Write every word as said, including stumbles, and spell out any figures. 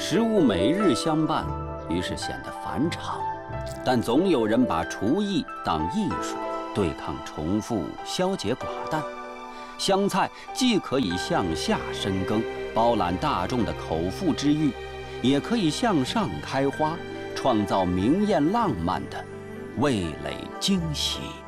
食物每日相伴，于是显得繁长。但总有人把厨艺当艺术，对抗重复，消解寡淡。湘菜既可以向下深耕，包揽大众的口腹之欲，也可以向上开花，创造明艳浪漫的味蕾惊喜。